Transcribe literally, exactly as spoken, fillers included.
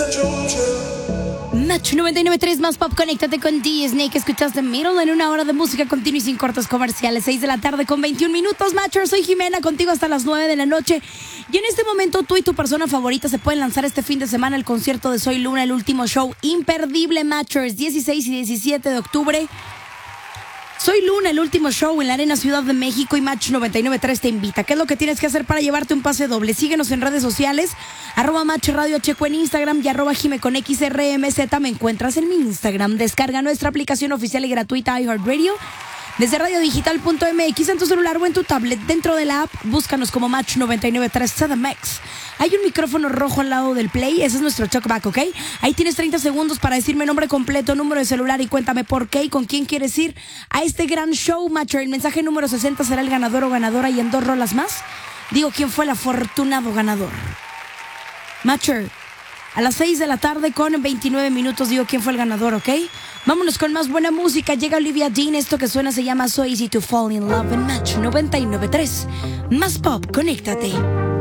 Match noventa y nueve punto tres más pop, conéctate con D-Snake. Escuchaste Middle en una hora de música continua y sin cortes comerciales. seis de la tarde con veintiún minutos. Matcher, soy Jimena, contigo hasta las nueve de la noche. Y en este momento tú y tu persona favorita se pueden lanzar este fin de semana el concierto de Soy Luna, el último show imperdible. Matchers, dieciséis y diecisiete de octubre. Soy Luna, el último show en la Arena Ciudad de México, y Match noventa y nueve punto tres te invita. ¿Qué es lo que tienes que hacer para llevarte un pase doble? Síguenos en redes sociales, arroba Match Radio Checo en Instagram y arroba Jime con X R M Z. Me encuentras en mi Instagram. Descarga nuestra aplicación oficial y gratuita iHeartRadio desde radio digital punto m x en tu celular o en tu tablet. Dentro de la app, búscanos como Match noventa y nueve punto tres C D M X. Hay un micrófono rojo al lado del play, ese es nuestro talkback, ¿ok? Ahí tienes treinta segundos para decirme nombre completo, número de celular y cuéntame por qué y con quién quieres ir a este gran show, Matcher. El mensaje número sesenta será el ganador o ganadora, y en dos rolas más digo quién fue el afortunado ganador. Matcher, a las seis de la tarde con veintinueve minutos digo quién fue el ganador, ¿ok? Vámonos con más buena música. Llega Olivia Dean. Esto que suena se llama So Easy to Fall in Love en Match noventa y nueve punto tres. Más pop, conéctate.